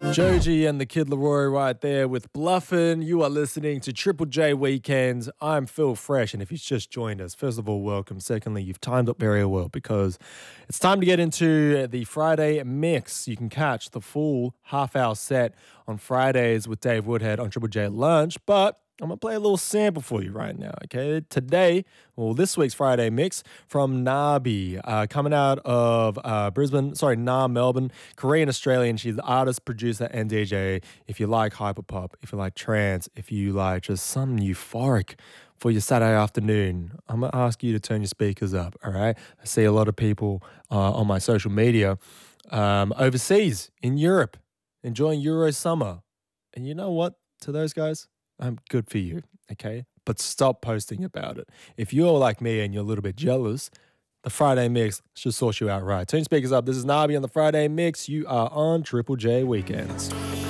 Joji and the Kid Laroi right there with Bluffin'. You are listening to Triple J Weekends. I'm Phil Fresh, and if you've just joined us, first of all, welcome. Secondly, you've timed up very well because it's time to get into the Friday mix. You can catch the full half-hour set on Fridays with Dave Woodhead on Triple J Lunch, but I'm going to play a little sample for you right now, okay? Today, this week's Friday mix from Nabi, coming out of Melbourne, Korean-Australian. She's the artist, producer, and DJ. If you like hyperpop, if you like trance, if you like just something euphoric for your Saturday afternoon, I'm going to ask you to turn your speakers up, all right? I see a lot of people on my social media overseas in Europe enjoying Euro summer. And you know what? To those guys, I'm good for you, okay? But stop posting about it. If you're like me and you're a little bit jealous, the Friday mix should sort you out right. Turn your speakers up. This is Nabi on the Friday mix. You are on Triple J Weekends.